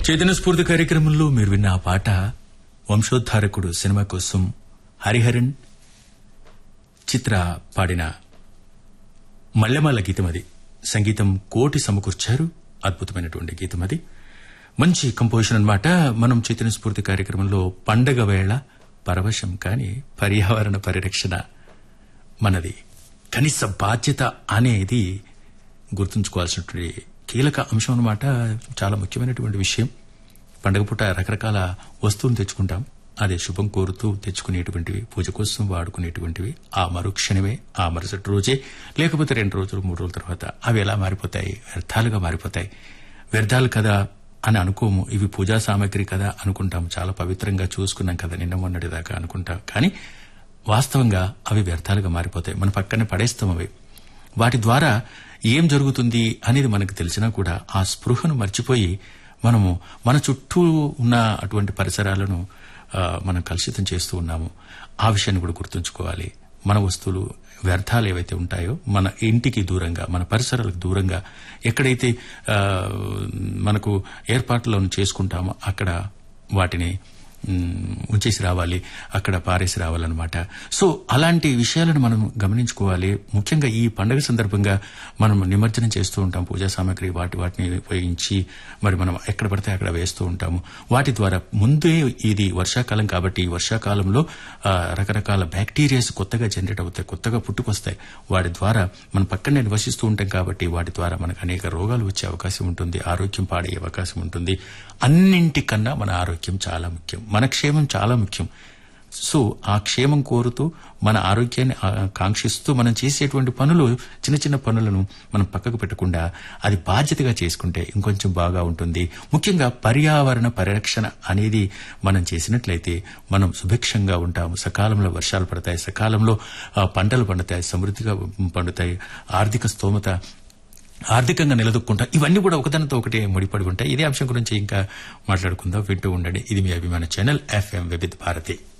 చైతన్య స్ఫూర్తి కార్యక్రమంలో మీరు విన్న ఆ పాట వంశోద్ధారకుడు సినిమా కోసం హరిహరన్ చిత్ర పాడిన మల్లెమాల గీతం. అది సంగీతం కోటి సమకూర్చారు. అద్భుతమైనటువంటి గీతం అది. మంచి కంపోజిషన్ అన్నమాట. మనం చైతన్య స్ఫూర్తి కార్యక్రమంలో పండగ వేళ పరవశం కాని పర్యావరణ పరిరక్షణ మనది కనీస బాధ్యత అనేది గుర్తుంచుకోవాల్సినటువంటి కీలక అంశం అన్నమాట. చాలా ముఖ్యమైనటువంటి విషయం. పండగ పూట రకరకాల వస్తువులు తెచ్చుకుంటాం. అదే శుభం కోరుతూ తెచ్చుకునేటువంటివి, పూజ కోసం వాడుకునేటువంటివి ఆ మరుక్షణమే, ఆ మరుసటి రోజే, లేకపోతే 2 రోజులు 3 రోజుల తర్వాత అవి ఎలా మారిపోతాయి? వ్యర్థాలుగా మారిపోతాయి. వ్యర్థాలు కదా అని అనుకోము. ఇవి పూజా సామాగ్రి కదా అనుకుంటాం. చాలా పవిత్రంగా చూసుకున్నాం కదా నిన్న మొన్నటిదాకా అనుకుంటాం. కానీ వాస్తవంగా అవి వ్యర్థాలుగా మారిపోతాయి. మన పక్కనే పడేస్తాం అవి. వాటి ద్వారా ఏం జరుగుతుంది అనేది మనకు తెలిసినా కూడా ఆ స్పృహను మర్చిపోయి మనము మన చుట్టూ ఉన్న అటువంటి పరిసరాలను మనం కలుషితం చేస్తూ ఉన్నాము. ఆ విషయాన్ని కూడా గుర్తుంచుకోవాలి. మన వస్తువులు వ్యర్థాలు ఏవైతే ఉంటాయో మన ఇంటికి దూరంగా, మన పరిసరాలకు దూరంగా ఎక్కడైతే మనకు ఏర్పాట్లను చేసుకుంటామో అక్కడ వాటిని ఉంచేసి రావాలి, అక్కడ పారేసి రావాలన్నమాట. సో అలాంటి విషయాలను మనం గమనించుకోవాలి. ముఖ్యంగా ఈ పండుగ సందర్భంగా మనం నిమజ్జనం చేస్తూ ఉంటాం. పూజా సామాగ్రి వాటిని ఉపయోగించి మరి మనం ఎక్కడ పడితే అక్కడ వేస్తూ ఉంటాము. వాటి ద్వారా ముందే ఇది వర్షాకాలం కాబట్టి ఈ వర్షాకాలంలో రకరకాల బ్యాక్టీరియాస్ కొత్తగా జనరేట్ అవుతాయి, కొత్తగా పుట్టుకొస్తాయి. వాటి ద్వారా మనం పక్కనే నివసిస్తూ ఉంటాం కాబట్టి వాటి ద్వారా మనకు అనేక రోగాలు వచ్చే అవకాశం ఉంటుంది, ఆరోగ్యం పాడయ్యే అవకాశం ఉంటుంది. అన్నింటికన్నా మన ఆరోగ్యం చాలా ముఖ్యం, మన క్షేమం చాలా ముఖ్యం. సో ఆ క్షేమం కోరుతూ మన ఆరోగ్యాన్ని కాంక్షిస్తూ మనం చేసేటువంటి పనులు, చిన్న చిన్న పనులను మనం పక్కకు పెట్టకుండా అది బాధ్యతగా చేసుకుంటే ఇంకొంచెం బాగా ఉంటుంది. ముఖ్యంగా పర్యావరణ పరిరక్షణ అనేది మనం చేసినట్లయితే మనం సుభిక్షంగా ఉంటాము. సకాలంలో వర్షాలు పడతాయి, సకాలంలో పంటలు పండుతాయి, సమృద్ధిగా పండుతాయి, ఆర్థిక స్తోమత ఆర్థికంగా నిలదొక్కుంటాం. ఇవన్నీ కూడా ఒకదానితో ఒకటే ముడిపడి ఉంటాయి. ఇదే అంశం గురించి ఇంకా మాట్లాడుకుందాం. వింటూ ఉండండి. ఇది మీ అభిమాన ఛానల్ FM వివిధ భారతి.